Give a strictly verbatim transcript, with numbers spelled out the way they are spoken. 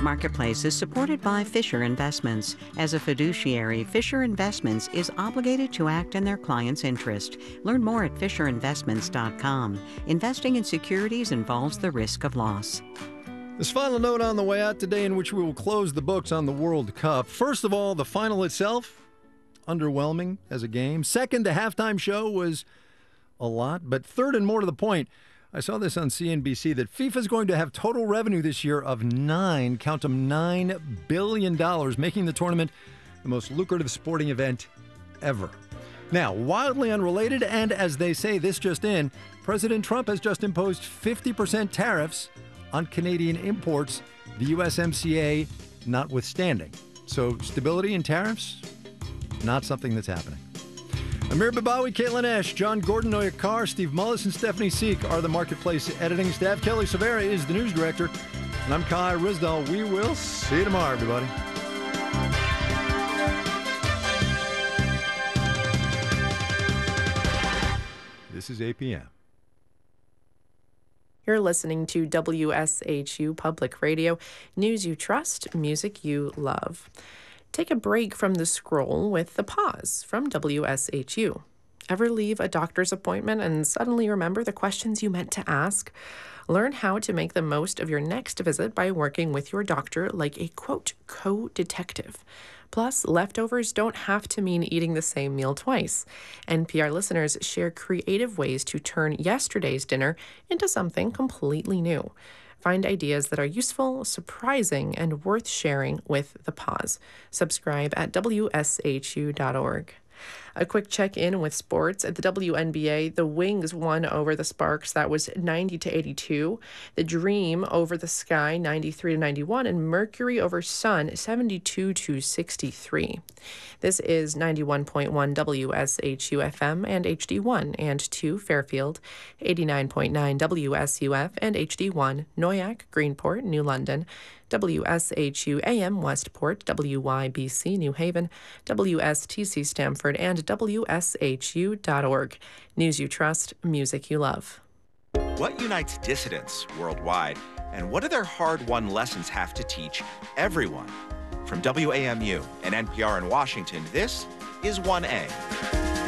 Marketplace is supported by Fisher Investments. As a fiduciary, Fisher Investments is obligated to act in their client's interest. Learn more at fisher investments dot com. Investing in securities involves the risk of loss. This final note on the way out today, in which we will close the books on the World Cup. First of all, the final itself, underwhelming as a game. Second, the halftime show was a lot. But third, and more to the point, I saw this on C N B C, that FIFA is going to have total revenue this year of nine, count them, nine billion dollars, making the tournament the most lucrative sporting event ever. Now, wildly unrelated, and as they say, this just in, President Trump has just imposed fifty percent tariffs on Canadian imports, the U S M C A notwithstanding. So stability and tariffs, not something that's happening. Amir Babawi, Caitlin Ash, John Gordon, Noya Carr, Steve Mullis, and Stephanie Seek are the Marketplace editing staff. Kelly Severa is the news director. And I'm Kai Risdall. We will see you tomorrow, everybody. This is A P M. You're listening to W S H U Public Radio, news you trust, music you love. Take a break from the scroll with The Pause from W S H U. Ever leave a doctor's appointment and suddenly remember the questions you meant to ask? Learn how to make the most of your next visit by working with your doctor like a, quote, co-detective. Plus, leftovers don't have to mean eating the same meal twice. N P R listeners share creative ways to turn yesterday's dinner into something completely new. Find ideas that are useful, surprising, and worth sharing with The Pause. Subscribe at W S H U dot org. A quick check-in with sports. At the W N B A, the Wings won over the Sparks. That was ninety to eighty-two. The Dream over the Sky, ninety-three to ninety-one. And Mercury over Sun, seventy-two to sixty-three. This is ninety-one point one W S H U F M and H D one, and two Fairfield, eighty-nine point nine W S U F and H D one, Noyac, Greenport, New London, W S H U A M Westport, W Y B C New Haven, W S T C Stamford, and W S H U dot org. News you trust, music you love. What unites dissidents worldwide, and what do their hard-won lessons have to teach everyone? From W A M U and N P R in Washington, this is one A.